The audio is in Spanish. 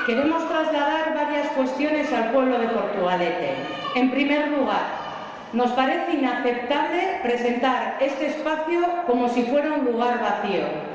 queremos trasladar varias cuestiones al pueblo de Portugalete. En primer lugar, nos parece inaceptable presentar este espacio como si fuera un lugar vacío.